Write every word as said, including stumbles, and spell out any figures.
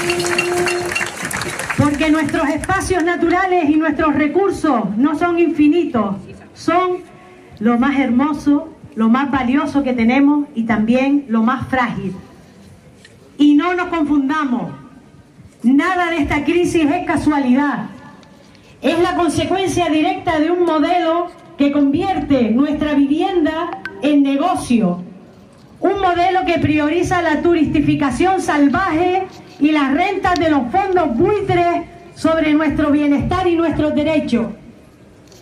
Porque nuestros espacios naturales y nuestros recursos no son infinitos, son lo más hermoso, lo más valioso que tenemos y también lo más frágil. Y no nos confundamos, nada de esta crisis es casualidad. Es la consecuencia directa de un modelo que convierte nuestra vivienda en negocio. Un modelo que prioriza la turistificación salvaje y las rentas de los fondos buitres sobre nuestro bienestar y nuestros derechos.